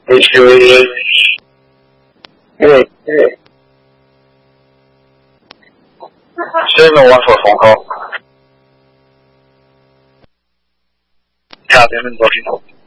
HUAH. Signal 1 for a phone call. Copy, I'm in booking.